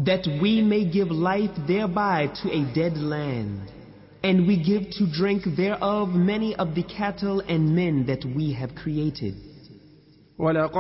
that we may give life thereby to a dead land, and we give to drink thereof many of the cattle and men that we have created.